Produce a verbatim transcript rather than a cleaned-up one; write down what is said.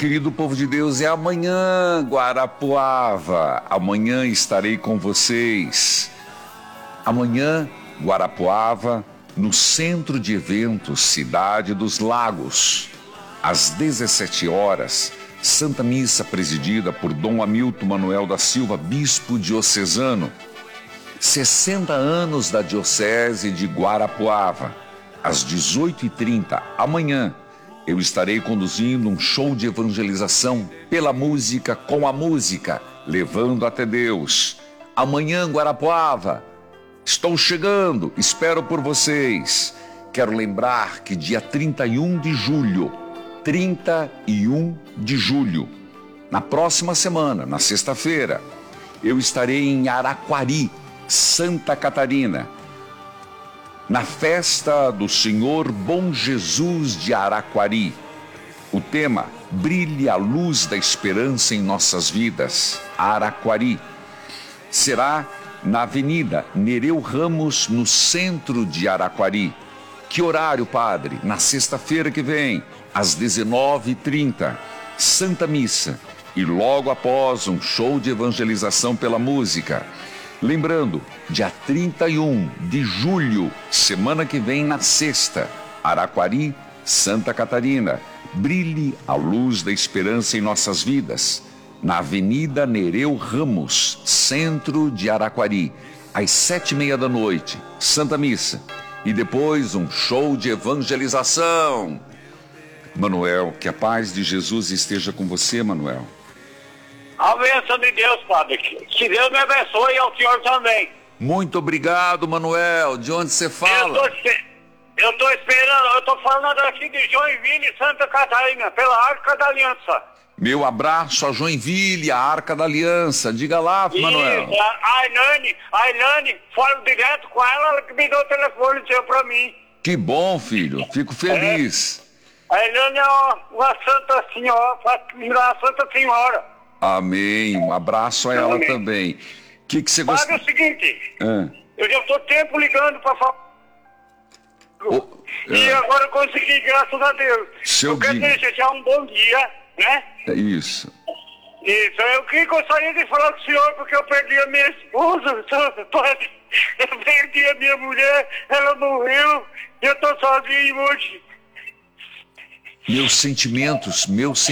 querido povo de Deus, é amanhã, Guarapuava. Amanhã estarei com vocês. Amanhã, Guarapuava, no Centro de Eventos Cidade dos Lagos. Às dezessete horas, Santa Missa presidida por Dom Hamilton Manuel da Silva, bispo diocesano. sessenta anos da Diocese de Guarapuava. Às dezoito e trinta, amanhã, eu estarei conduzindo um show de evangelização pela música, com a música, levando até Deus. Amanhã, Guarapuava, estou chegando, espero por vocês. Quero lembrar que dia trinta e um de julho, trinta e um de julho, na próxima semana, na sexta-feira, eu estarei em Araquari, Santa Catarina, na festa do Senhor Bom Jesus de Araquari. O tema: Brilhe a luz da esperança em nossas vidas. Araquari. Será na Avenida Nereu Ramos, no centro de Araquari. Que horário, padre? Na sexta-feira que vem, às dezenove e trinta. Santa Missa. E logo após, um show de evangelização pela música. Lembrando, dia trinta e um de julho, semana que vem, na sexta, Araquari, Santa Catarina. Brilhe a luz da esperança em nossas vidas. Na Avenida Nereu Ramos, centro de Araquari, às sete e meia da noite, Santa Missa. E depois um show de evangelização. Manuel, que a paz de Jesus esteja com você, Manuel. A bênção de Deus, padre. Que Deus me abençoe e ao senhor também. Muito obrigado, Manuel. De onde você fala? Eu tô, eu tô esperando, eu tô falando aqui de Joinville, Santa Catarina, pela Arca da Aliança. Meu abraço a Joinville, a Arca da Aliança. Diga lá, Manuel. Isso, a Ainane, a Ainane, falo direto com ela, ela que me deu o telefone seu pra mim. Que bom, filho. Fico feliz. É. A Ainane é uma, uma santa senhora, uma santa senhora. Amém. Um abraço a ela. Amém. Também. O que, que você gosta? Mas é o seguinte, ah. eu já estou tempo ligando para falar. Oh, e ah. agora eu consegui, graças a Deus. Seu eu quero desejar um bom dia, né? É isso. Isso, eu que gostaria de falar com o senhor, porque eu perdi a minha esposa, eu perdi a minha mulher, ela morreu, e eu estou sozinho hoje. Meus sentimentos, meus